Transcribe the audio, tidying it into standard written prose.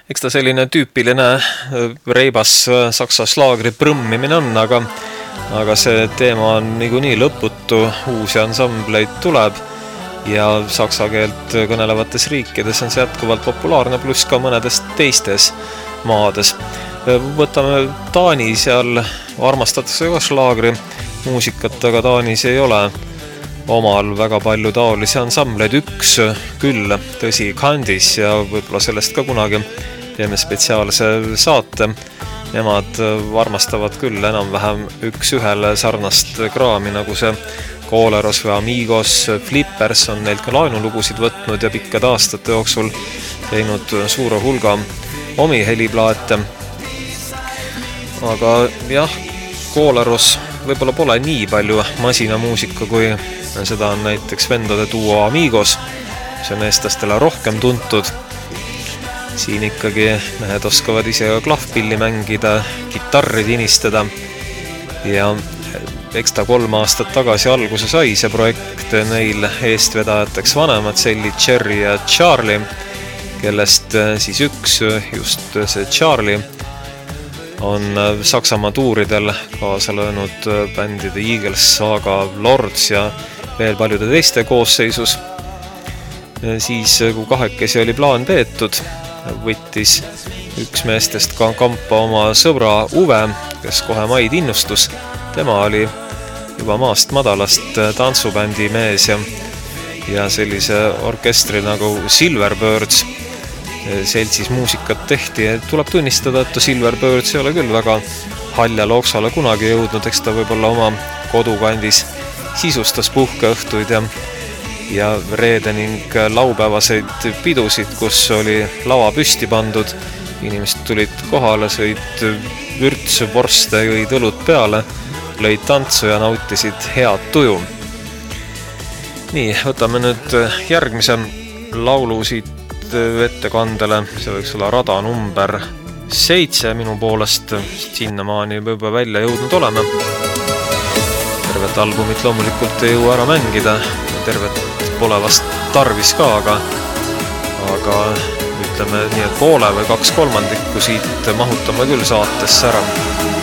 Eks ta selline tüüpiline reibas saksa slaagri prõmmimine on, aga see teema on niikuinii lõputu, uusi ansambleid tuleb ja saksa keelt kõnelevates riikides on see jätkuvalt populaarne, pluss ka mõnedes teistes maades. Võtame Taani, seal armastatakse ka slaagri muusikat, aga Taanis ei ole omal väga palju taolisi ansambleid, üks küll, tõsi, Kandis ja võib-olla sellest ka kunagi teeme spetsiaalse saate. Nemad armastavad küll enam-vähem üks-ühele sarnast kraami, nagu see Kooleros või Amigos. Flippers on neilt ka laenulugusid võtnud ja pikkade aastate jooksul teinud suure hulga omi heliplaate. Aga jah, Kooleros võib-olla pole nii palju masinamuusika, kui seda on näiteks vendade duo Amigos, see on eestlastele rohkem tuntud. Siin ikkagi mehed oskavad ise ka klahvpilli mängida, kitarri tinistada ja eks ta 3 aastat tagasi alguse sai see projekt, neil eestvedajateks vanemad sellid Cherry ja Charlie, kellest siis üks, just see Charlie, on Saksamaa tuuridel kaasa löönud bändide Eagles, Saga, Lords ja veel paljude teiste koosseisus. Siis, kui kahekesi oli plaan peetud, võttis üks meestest kampa oma sõbra Uwe, kes kohe maid innustus. Tema oli juba maast madalast tantsubändi mees ja sellise orkestri nagu Silverbirds seltsis muusikat tehti. Tuleb tunnistada, et Silverbirds ei ole küll väga halja looksale kunagi jõudnud, eks ta võib-olla oma kodukandis sisustas puhkeõhtuid ja reede ning laupäevaseid pidusid, kus oli lava püsti pandud. Inimesed tulid kohale, sõid vürtsu, vorste, jõid õlut peale, lõid tantsu ja nautisid head tuju. Nii, võtame nüüd järgmise laulu siit ettekandele. See võiks olla rada number 7 minu poolest. Sinnamaani juba välja jõudnud oleme. Tervet albumit loomulikult ei jõua ära mängida. Tervet pole vast tarvis ka, aga ütleme nii, et poole või 2/3 siit mahutame küll saatesse ära.